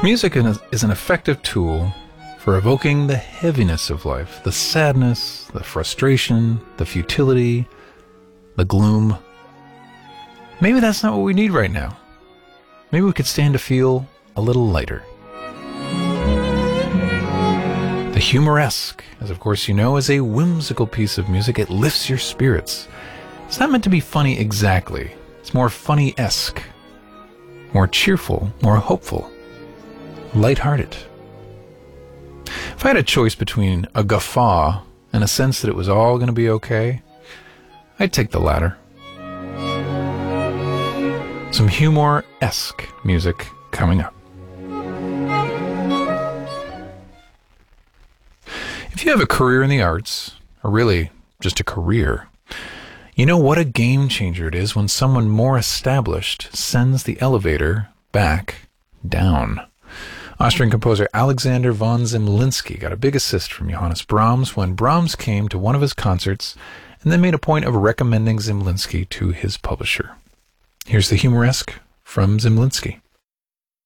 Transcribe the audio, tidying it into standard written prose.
Music is an effective tool for evoking the heaviness of life, the sadness, the frustration, the futility, the gloom. Maybe that's not what we need right now. Maybe we could stand to feel a little lighter. The humoresque, as of course you know, is a whimsical piece of music. It lifts your spirits. It's not meant to be funny exactly. It's more funny-esque, more cheerful, more hopeful, lighthearted. If I had a choice between a guffaw and a sense that it was all going to be okay, I'd take the latter. Some humor-esque music coming up. If you have a career in the arts, or really just a career, you know what a game changer it is when someone more established sends the elevator back down. Austrian composer Alexander von Zemlinsky got a big assist from Johannes Brahms when Brahms came to one of his concerts and then made a point of recommending Zemlinsky to his publisher. Here's the humoresque from Zemlinsky.